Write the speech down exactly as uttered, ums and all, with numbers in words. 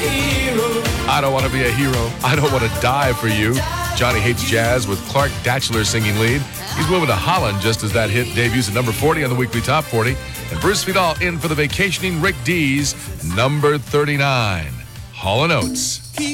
I don't want to be a hero. I don't want to die for you. Johnny Hates Jazz with Clark Datchler singing lead. He's moving to Holland just as that hit debuts at number forty on the weekly top forty. And Bruce Vidal in for the vacationing Rick Dees, number thirty-nine. Hall and Oates.